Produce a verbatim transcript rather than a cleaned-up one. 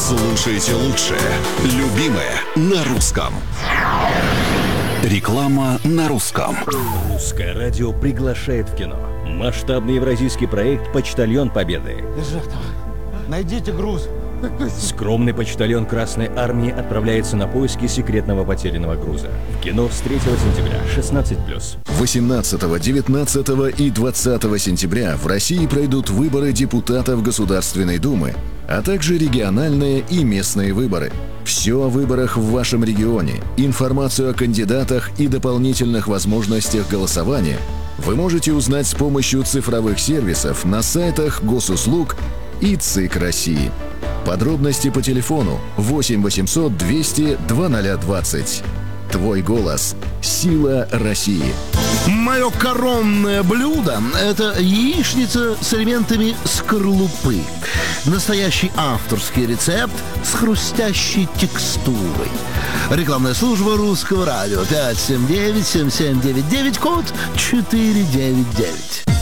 Слушайте лучшее. Любимое на русском. Реклама на русском. Русское радио приглашает в кино. Масштабный евразийский проект «Почтальон Победы». Дежертова, найдите груз. Скромный почтальон Красной Армии отправляется на поиски секретного потерянного груза. В кино с третьего сентября, шестнадцать плюс. восемнадцатого, девятнадцатого и двадцатого сентября в России пройдут выборы депутатов Государственной Думы, а также региональные и местные выборы. Все о выборах в вашем регионе, информацию о кандидатах и дополнительных возможностях голосования вы можете узнать с помощью цифровых сервисов на сайтах Госуслуг и ЦИК России. Подробности по телефону восемь восемьсот двести двадцать двадцать. Твой голос – сила России. Мое коронное блюдо – это яичница с элементами скорлупы. Настоящий авторский рецепт с хрустящей текстурой. Рекламная служба Русского радио. пять семь девять семь семь девять девять, код четыре девять девять.